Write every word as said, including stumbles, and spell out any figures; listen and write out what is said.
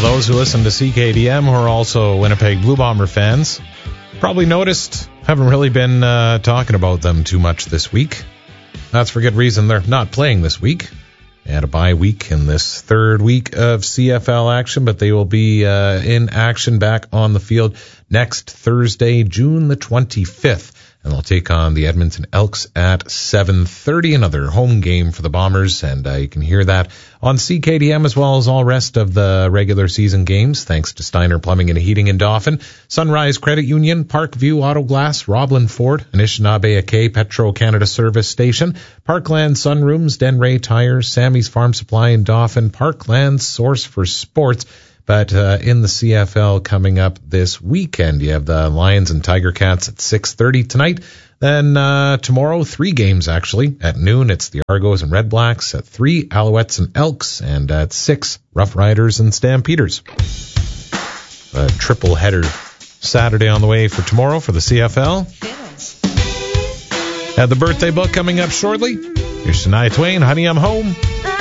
those who listen to C K D M who are also Winnipeg Blue Bomber fans probably noticed, haven't really been uh, talking about them too much this week. That's for good reason. They're not playing this week. They had a bye week in this third week of C F L action, but they will be uh, in action back on the field next Thursday, June the twenty-fifth. And they'll take on the Edmonton Elks at seven thirty, another home game for the Bombers. And uh, you can hear that on C K D M as well as all rest of the regular season games, thanks to Steiner Plumbing and Heating in Dauphin, Sunrise Credit Union, Parkview Auto Glass, Roblin Ford, Anishinaabe Ake Petro Canada Service Station, Parkland Sunrooms, Denray Tires, Sammy's Farm Supply in Dauphin, Parkland Source for Sports. But uh, in the C F L coming up this weekend, you have the Lions and Tiger Cats at six thirty tonight. Then uh, tomorrow, three games actually. At noon, it's the Argos and Red Blacks. At three, Alouettes and Elks. And at six, Rough Riders and Stampeders. A triple header Saturday on the way for tomorrow for the C F L. Have the birthday book coming up shortly. Here's Shania Twain, Honey, I'm Home.